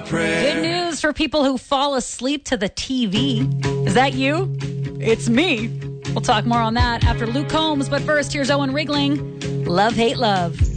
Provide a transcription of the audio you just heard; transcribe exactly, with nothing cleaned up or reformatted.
prayer. Good news for people who fall asleep to the T V. Is that you? It's me. We'll talk more on that after Luke Combs. But first, here's Owen Rigling. Love, Hate, Love.